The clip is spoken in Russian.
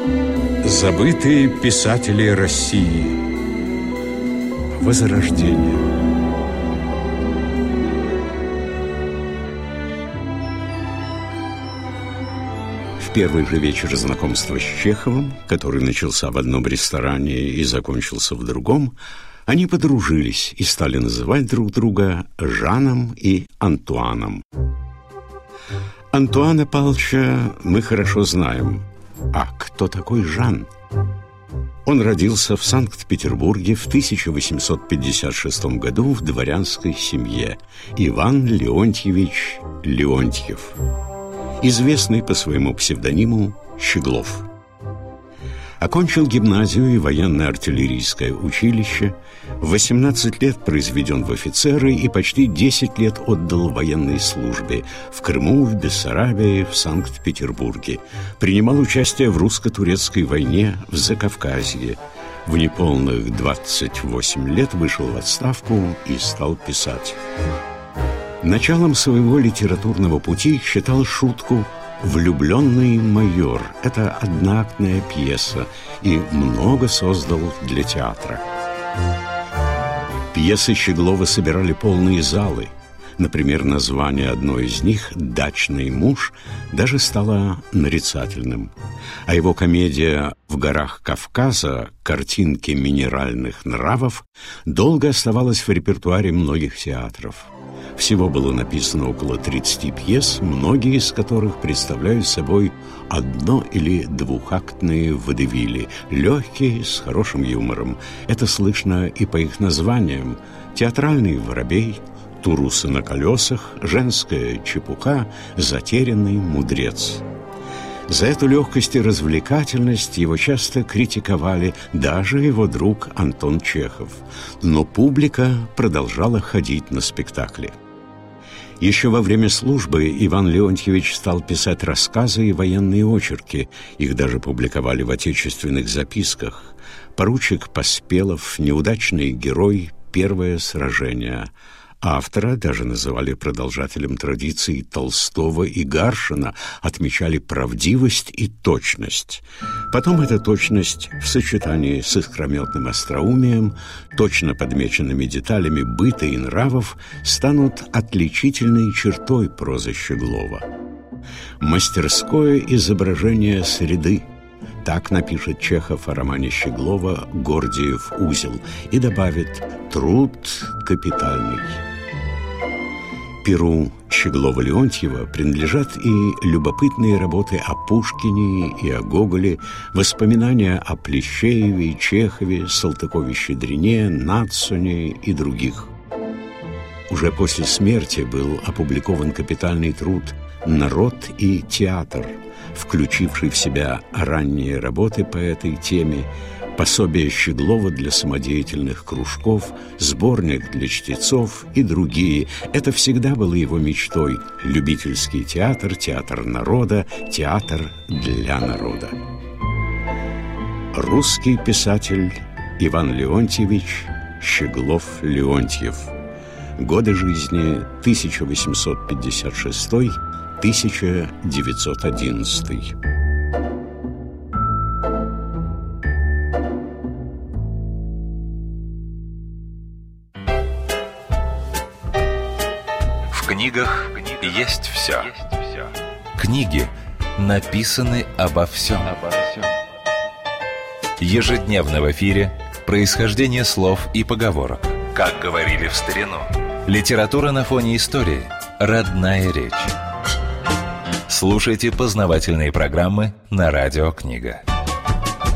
Забытые писатели России. Возрождение. В первый же вечер знакомства с Чеховым, который начался в одном ресторане и закончился в другом, они подружились и стали называть друг друга Жаном и Антуаном. Антуана Павловича мы хорошо знаем. А кто такой Жан? Он родился в Санкт-Петербурге в 1856 году в дворянской семье. Иван Леонтьевич Леонтьев, известный по своему псевдониму Щеглов. Окончил гимназию и военно-артиллерийское училище, в 18 лет произведен в офицеры и почти 10 лет отдал военной службе в Крыму, в Бессарабии, в Санкт-Петербурге. Принимал участие в русско-турецкой войне в Закавказье. В неполных 28 лет вышел в отставку и стал писать. Началом своего литературного пути считал шутку «Влюбленный майор». Это одноактная пьеса, и много создал для театра. Пьесы Щеглова собирали полные залы. Например, название одной из них «Дачный муж» даже стало нарицательным. А его комедия «В горах Кавказа. Картинки минеральных нравов» долго оставалась в репертуаре многих театров. Всего было написано около 30 пьес, многие из которых представляют собой одно- или двухактные водевили, легкие, с хорошим юмором. Это слышно и по их названиям: «Театральный воробей», «Турусы на колесах», «Женская чепуха», «Затерянный мудрец». За эту легкость и развлекательность его часто критиковали даже его друг Антон Чехов. Но публика продолжала ходить на спектакли. Еще во время службы Иван Леонтьевич стал писать рассказы и военные очерки. Их даже публиковали в отечественных записках. «Поручик Поспелов», «Неудачный герой», «Первое сражение». Автора даже называли продолжателем традиций Толстого и Гаршина, отмечали правдивость и точность. Потом эта точность в сочетании с искрометным остроумием, точно подмеченными деталями быта и нравов станут отличительной чертой прозы Щеглова. «Мастерское изображение среды». Так напишет Чехов о романе Щеглова «Гордиев узел» и добавит «труд капитальный». Перу Щеглова-Леонтьева принадлежат и любопытные работы о Пушкине и о Гоголе, воспоминания о Плещееве, Чехове, Салтыкове-Щедрине, Надсоне и других. Уже после смерти был опубликован капитальный труд «Народ и театр», включивший в себя ранние работы по этой теме, пособие Щеглова для самодеятельных кружков, сборник для чтецов и другие. Это всегда было его мечтой. Любительский театр, театр народа, театр для народа. Русский писатель Иван Леонтьевич Щеглов-Леонтьев. Годы жизни 1856-1911. В книгах есть все. Книги написаны обо всем. Ежедневно в эфире происхождение слов и поговорок. Как говорили в старину. Литература на фоне истории. Родная речь. Слушайте познавательные программы на Радио Книга.